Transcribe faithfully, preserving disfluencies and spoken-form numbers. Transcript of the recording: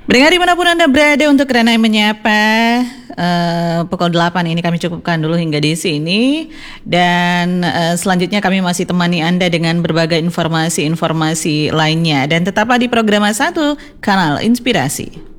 Pendengar dimanapun Anda berada, untuk Rana yang menyapa uh, pukul delapan ini kami cukupkan dulu hingga di sini. Dan uh, selanjutnya kami masih temani Anda dengan berbagai informasi-informasi lainnya. Dan tetaplah di Program satu Kanal Inspirasi.